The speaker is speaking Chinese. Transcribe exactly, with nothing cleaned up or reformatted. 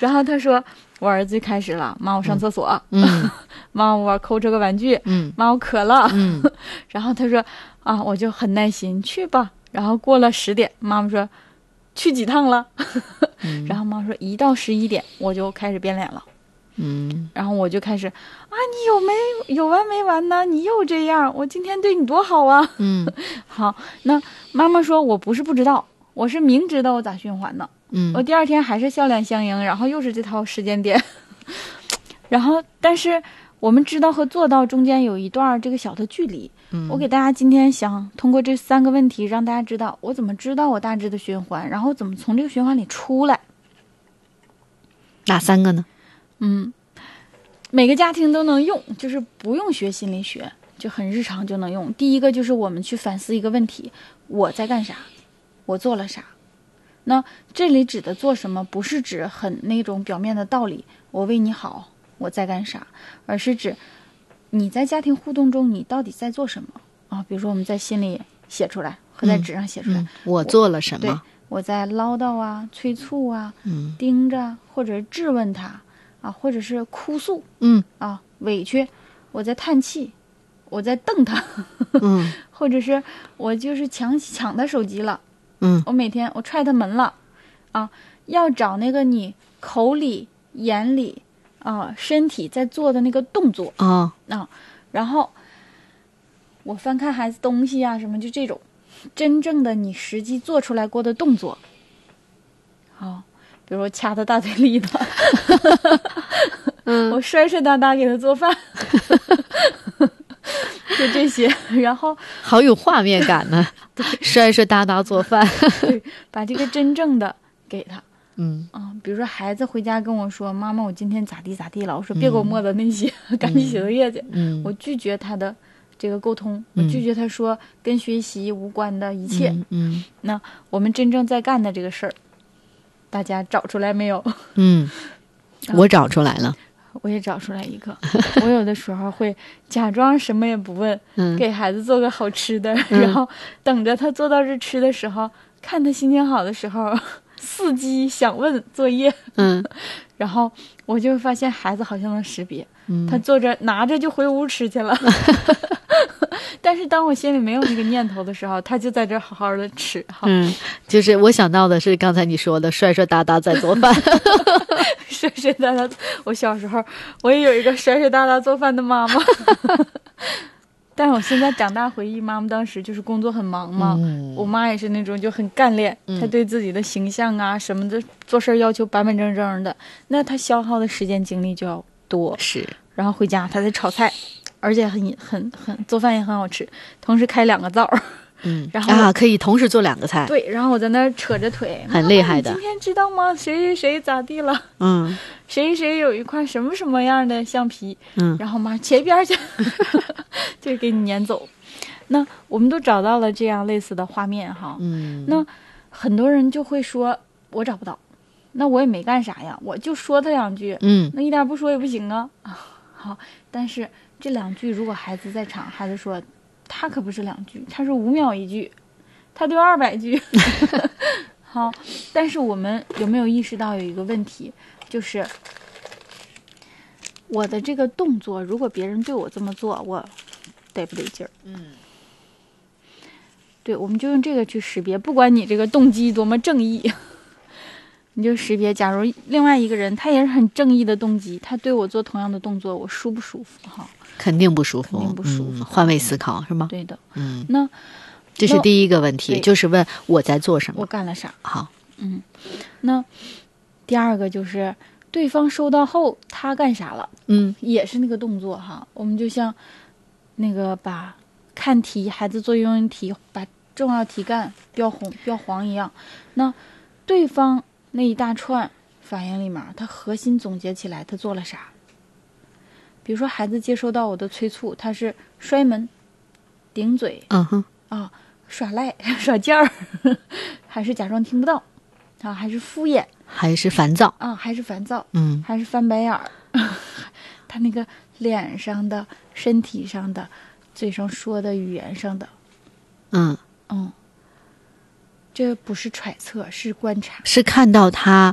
然后他说我儿子就开始了，妈我上厕所， 嗯， 妈我抠这个玩具， 嗯， 妈我渴了， 嗯， 然后他说啊，我就很耐心去吧。然后过了十点，妈妈说去几趟了， 嗯然后妈妈说一到十一点我就开始变脸了。 嗯， 然后我就开始啊，你有没有完没完呢？你又这样，我今天对你多好啊！ 嗯， 好，那妈妈说我不是不知道，我是明知道我咋循环呢。 嗯， 我第二天还是笑脸相迎，然后又是这套时间点，然后但是我们知道和做到中间有一段这个小的距离。 嗯， 我给大家今天想通过这三个问题让大家知道我怎么知道我大致的循环，然后怎么从这个循环里出来。 哪三个呢？ 嗯，每个家庭都能用，就是不用学心理学，就很日常就能用。第一个就是我们去反思一个问题，我在干啥，我做了啥。那这里指的做什么，不是指很那种表面的道理，我为你好，我在干啥，而是指你在家庭互动中你到底在做什么啊？比如说我们在心里写出来和在纸上写出来， 嗯嗯、我做了什么？ 对，我在唠叨啊、催促啊、 嗯、 盯着或者质问他啊，或者是哭诉， 嗯啊，委屈，我在叹气，我在瞪他， 嗯， 或者是我就是抢抢他手机了， 嗯， 我每天我踹他门了，啊，要找那个你口里、眼里啊、身体在做的那个动作啊、 哦、啊，然后我翻看孩子东西啊什么，就这种真正的你实际做出来过的动作，好、哦。比如说掐他大腿里头，嗯，我摔摔打打给他做饭，就这些，然后好有画面感呢，摔摔打打做饭， 对，把这个真正的给他， 嗯啊，比如说孩子回家跟我说：“妈妈，我今天咋地咋地了。”我说：“别给我磨的那些，嗯、赶紧写作业去。” 嗯， 我拒绝他的这个沟通，我拒绝他说跟学习无关的一切。 嗯，嗯那我们真正在干的这个事儿。大家找出来没有？ 嗯，我找出来了， 我也找出来一个。我有的时候会假装什么也不问， 嗯、 给孩子做个好吃的， 嗯、 然后等着他做到这吃的时候，看他心情好的时候，伺机想问作业。 嗯， 然后我就发现孩子好像能识别， 嗯、 他坐着拿着就回屋吃去了。但是当我心里没有那个念头的时候，他就在这好好的吃。 嗯，就是我想到的是刚才你说的摔摔打打在做饭。 摔摔打打，我小时候我也有一个摔摔打打做饭的妈妈。但我现在长大回忆，妈妈当时就是工作很忙嘛，嗯、我妈也是那种就很干练，嗯、她对自己的形象啊什么的做事要求板板正正的，那她消耗的时间精力就要多。 是， 然后回家她在炒菜。而且很很很做饭也很好吃，同时开两个灶， 嗯， 然后啊可以同时做两个菜， 对，然后我在那扯着腿， 很厉害的。 今天知道吗？谁谁谁咋地了？ 嗯， 谁谁有一块什么什么样的橡皮？ 嗯， 然后妈切一边去，就给你撵走。那我们都找到了这样类似的画面哈， 嗯， 那很多人就会说我找不到，那我也没干啥呀，我就说他两句， 嗯， 那一点不说也不行啊。好，但是。这两句如果孩子在场，孩子说他可不是两句，他是五秒一句，他就二百句。好，但是我们有没有意识到有一个问题，就是我的这个动作，如果别人对我这么做，我得不得劲儿？ 嗯， 对，我们就用这个去识别，不管你这个动机多么正义。你就识别，假如另外一个人他也是很正义的动机，他对我做同样的动作，我舒不舒服？哈， 肯定不舒服， 肯定不舒服。 嗯、换位思考是吗？ 对的， 嗯， 那这是第一个问题，就是问我在做什么， 我干了啥？ 好， 嗯，那第二个就是对方收到后他干啥了？ 嗯， 也是那个动作哈。我们就像那个把看题，孩子做英语题，把重要题干标红标黄一样，那对方。那一大串反应里面，他核心总结起来，他做了啥？比如说，孩子接收到我的催促，他是摔门、顶嘴， 嗯哼， 啊，耍赖、耍劲儿，还是假装听不到，啊，还是敷衍， 还是烦躁， 啊，还是烦躁， 嗯， 还是翻白眼儿。他那个脸上的、身体上的、嘴上说的、语言上的， 嗯嗯。这不是揣测，是观察， 是看到他